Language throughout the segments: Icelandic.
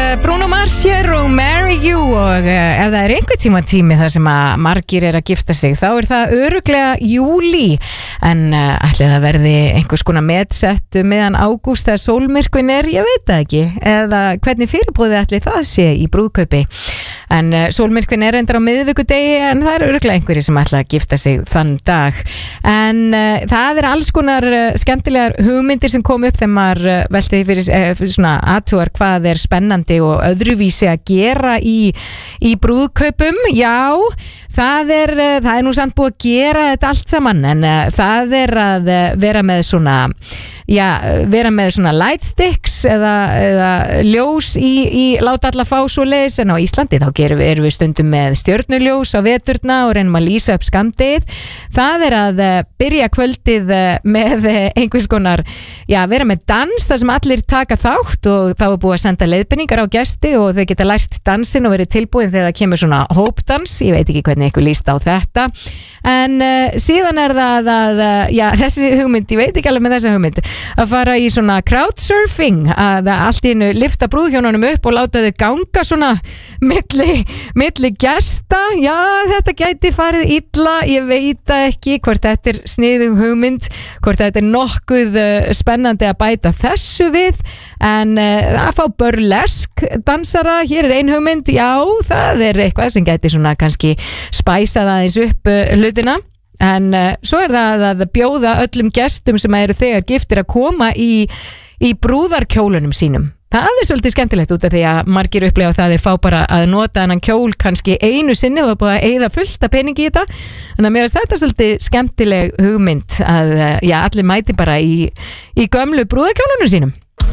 Bruno Mars hér og Marry You og ef það einhver tími þar sem að margir að gifta sig þá það örugglega júlí en ætli það verði einhvers konar meðsett meðan ágúst þegar sólmyrkvinn ég veit það ekki eða hvernig fyrirbúði ætli það sé í brúðkaupi en sólmyrkvinn reyndar á miðvikudegi en það örugglega einhverjir sem ætla að gifta sig þann dag en það alls konar skemmtilegar hugmyndir sem kom upp þegar maður velti fyrir svona athugar hvað spennandi og öðruvísi að gera í brúðkaupum já, það nú samt búið að gera þetta allt saman en það að vera með svona lightsticks eða ljós í láta alla fá svo leiðis en á Íslandi þá erum við stundum með stjörnuljós á veturna og reynum að lýsa upp skammdegið það að byrja kvöldið með einhvers konar vera með dans þar sem allir taka þátt og þá búið að senda leiðbeiningar á gesti og þau geta lært dansin og verið tilbúin þegar það kemur svona hópdans ég veit ekki hvernig ykkur líst á þetta en síðan það að þessi hugmynd, ég veit ekki alveg með þessa hugmynd að fara í svona crowdsurfing að allt í einu lyfta brúðhjónunum upp og láta þau ganga svona milli gesta já, þetta gæti farið illa ég veit ekki hvort þetta sniðug hugmynd, hvort þetta nokkuð spennandi að bæta þessu við en að fá burlesk dansara, hér ein hugmynd já, það eitthvað sem gæti svona kannski spæsað aðeins upp hlutina en svo það að bjóða öllum gestum sem eru þegar giftir að koma í brúðarkjólunum sínum það svolítið skemmtilegt út af því að margir upplega það fá bara að nota þennan kjól kannski einu sinni og það búið að eyða fullt af peningi í þetta þannig að mér finnst þetta svolítið skemmtileg hugmynd að allir mæti bara í gömlu brúðarkjólunum sínum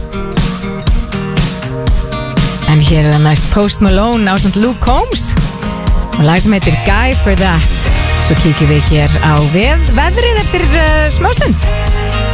en hér það næst Post Malone ásamt Luke Combs og lag sem heitir Guy for That svo kíkjum við hér á veðrið eftir smástund